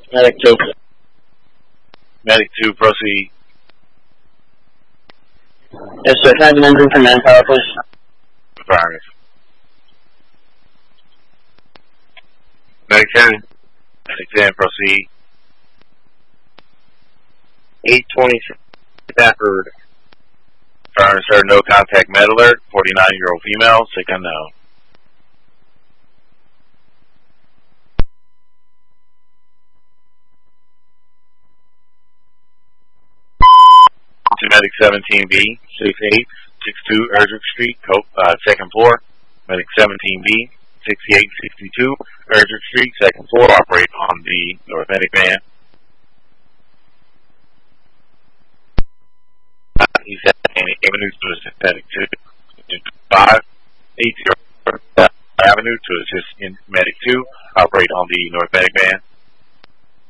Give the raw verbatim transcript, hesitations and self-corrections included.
Medic two. Medic two, proceed. Yes, sir. Can I have an engine for manpower, please? Affirmative. Medic ten. Medic ten, proceed. eight twenty Stafford. Affirmative, sir. No contact med alert. forty-nine-year-old female, sick unknown. To Medic seventeen B, six eight six two Erdrich Street, Co uh, second floor. Medic seventeen B, sixty-eight sixty-two Erdrich Street, second floor. Operate on the North Medic van. Uh, he's at Avenue to assist Medic two. five eighty Avenue to assist in Medic two. Operate on the North Medic van.